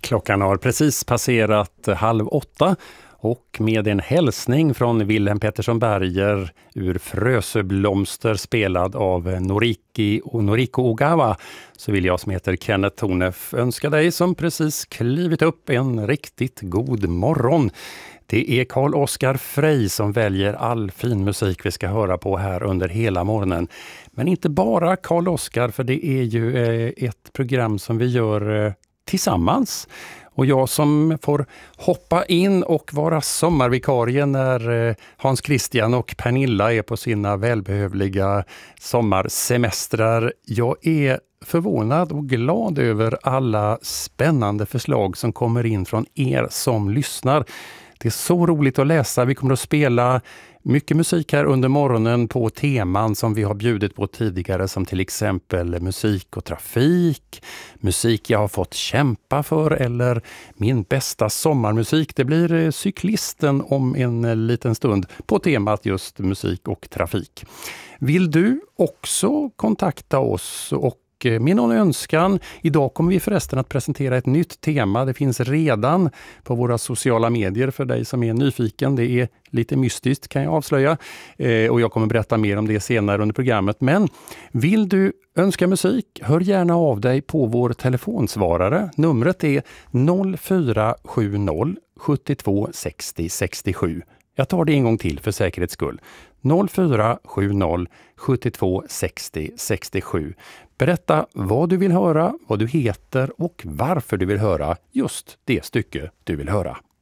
Klockan har precis passerat 7:30 och med en hälsning från Wilhelm Pettersson Berger ur Frösöblomster spelad av Noriko Ogawa så vill jag som heter Kenneth Tornef önska dig som precis klivit upp en riktigt god morgon. Det är Carl Oskar Frey som väljer all fin musik vi ska höra på här under hela morgonen. Men inte bara Carl Oskar, för det är ju ett program som vi gör tillsammans. Och jag som får hoppa in och vara sommarvikarie när Hans Christian och Pernilla är på sina välbehövliga sommarsemestrar. Jag är förvånad och glad över alla spännande förslag som kommer in från er som lyssnar. Det är så roligt att läsa. Vi kommer att spela mycket musik här under morgonen på teman som vi har bjudit på tidigare, som till exempel musik och trafik, musik jag har fått kämpa för eller min bästa sommarmusik. Det blir cyklisten om en liten stund på temat just musik och trafik. Vill du också kontakta oss och med någon önskan? Idag kommer vi förresten att presentera ett nytt tema. Det finns redan på våra sociala medier för dig som är nyfiken. Det är lite mystiskt kan jag avslöja. Och jag kommer berätta mer om det senare under programmet. Men vill du önska musik, hör gärna av dig på vår telefonsvarare. Numret är 0470 72 60 67. Jag tar det en gång till för säkerhets skull. 0470 72 60 67. Berätta vad du vill höra, vad du heter och varför du vill höra just det stycke du vill höra.